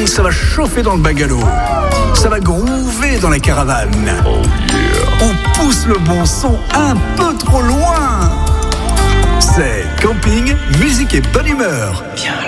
ça va chauffer dans le bungalow. Ça va groover dans la caravane. Oh yeah. On pousse le bon son un peu trop loin. C'est camping, musique et bonne humeur. Viens